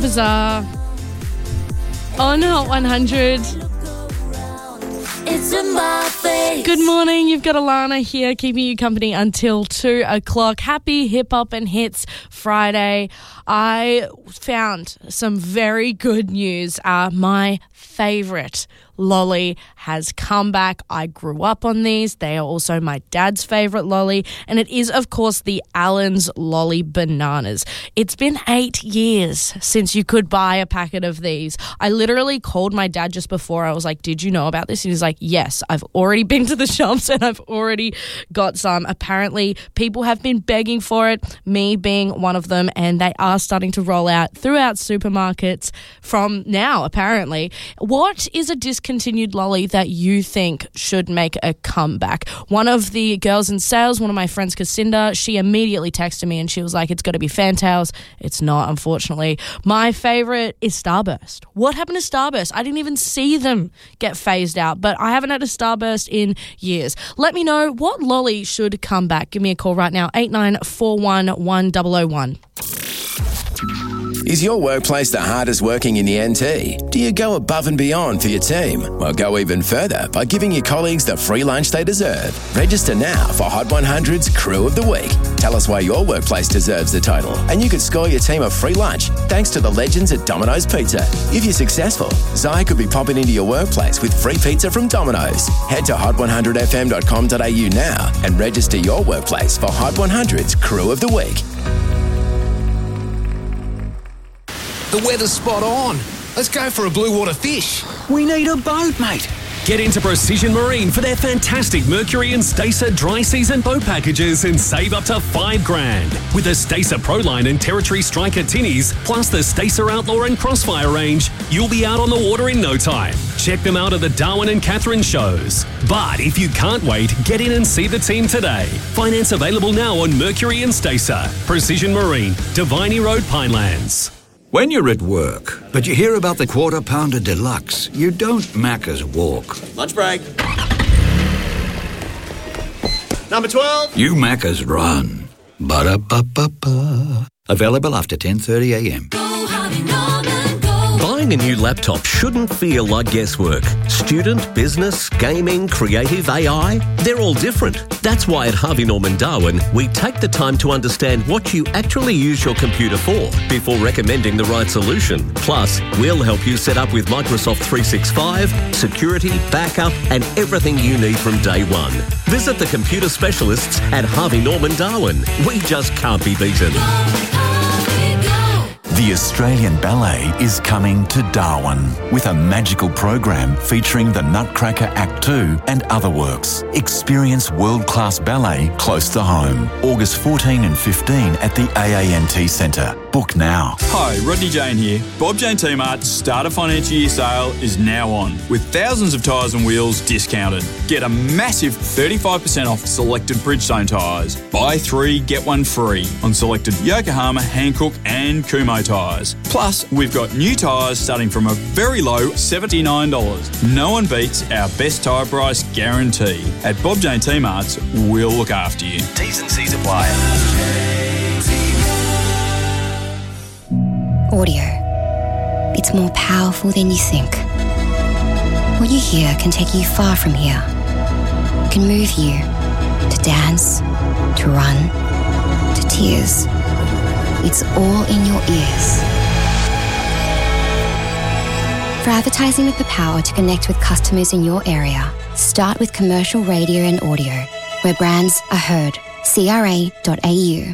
Bizarre. On Hot 100. It's in my face. Good morning, you've got Alana here keeping you company until 2 o'clock. Happy Hip Hop and Hits Friday. I found some very good news. My favourite lolly has come back. I grew up on these. They are also my dad's favourite lolly, and it is, of course, the Allen's Lolly Bananas. It's been 8 years since you could buy a packet of these. I literally called my dad just before. I was like, did you know about this? And he's like, yes, I've already been to the shops and I've already got some. Apparently, people have been begging for it, me being one of them, and they are starting to roll out throughout supermarkets from now, apparently. What is a discontinued lolly that you think should make a comeback? One of the girls in sales, one of my friends, Cassandra, she immediately texted me and she was like, it's got to be Fantails. It's not, unfortunately. My favourite is Starburst. What happened to Starburst? I didn't even see them get phased out, but I haven't had a Starburst in years. Let me know what lolly should come back. Give me a call right now, 8941 1001. Is your workplace the hardest working in the NT? Do you go above and beyond for your team? Well, go even further by giving your colleagues the free lunch they deserve. Register now for Hot 100's Crew of the Week. Tell us why your workplace deserves the title, and you could score your team a free lunch thanks to the legends at Domino's Pizza. If you're successful, Zai could be popping into your workplace with free pizza from Domino's. Head to hot100fm.com.au now and register your workplace for Hot 100's Crew of the Week. The weather's spot on. Let's go for a blue water fish. We need a boat, mate. Get into Precision Marine for their fantastic Mercury and Stacer dry season boat packages and save up to $5,000. With the Stacer Proline and Territory Striker tinnies, plus the Stacer Outlaw and Crossfire range, you'll be out on the water in no time. Check them out at the Darwin and Catherine shows. But if you can't wait, get in and see the team today. Finance available now on Mercury and Stacer. Precision Marine, Diviny Road, Pinelands. When you're at work, but you hear about the Quarter Pounder Deluxe, you don't Macca's walk. Lunch break. Number 12. You Macca's run. Ba-da-ba-ba-ba. Available after 10:30am. Buying a new laptop shouldn't feel like guesswork. Student, business, gaming, creative, AI, they're all different. That's why at Harvey Norman Darwin, we take the time to understand what you actually use your computer for before recommending the right solution. Plus, we'll help you set up with Microsoft 365, security, backup, and everything you need from day one. Visit the computer specialists at Harvey Norman Darwin. We just can't be beaten. The Australian Ballet is coming to Darwin with a magical program featuring the Nutcracker Act 2 and other works. Experience world-class ballet close to home. August 14 and 15 at the AANT Centre. Book now. Hi, Rodney Jane here. Bob Jane T-Mart's Start of Financial Year sale is now on, with thousands of tyres and wheels discounted. Get a massive 35% off selected Bridgestone tyres. Buy 3, get 1 free on selected Yokohama, Hankook and Kumho tyres. Plus, we've got new tyres starting from a very low $79. No one beats our best tyre price guarantee. At Bob Jane T-Mart's, we'll look after you. T's and C's apply. Audio. It's more powerful than you think. What you hear can take you far from here. It can move you to dance, to run, to tears. It's all in your ears. For advertising with the power to connect with customers in your area, start with commercial radio and audio, where brands are heard. CRA.au.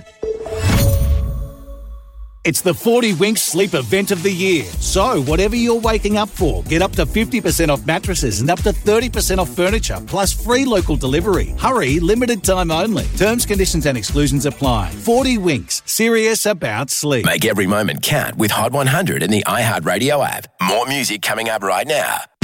It's the 40 Winks Sleep Event of the Year. So, whatever you're waking up for, get up to 50% off mattresses and up to 30% off furniture, plus free local delivery. Hurry, limited time only. Terms, conditions and exclusions apply. 40 Winks, serious about sleep. Make every moment count with Hot 100 in the iHeartRadio app. More music coming up right now.